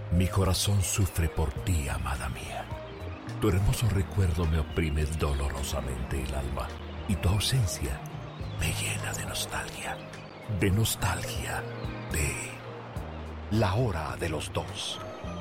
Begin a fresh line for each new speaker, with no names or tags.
Mi corazón sufre por ti, amada mía. Tu hermoso recuerdo me oprime dolorosamente el alma y tu ausencia me llena de nostalgia. De nostalgia de La Hora de los Dos.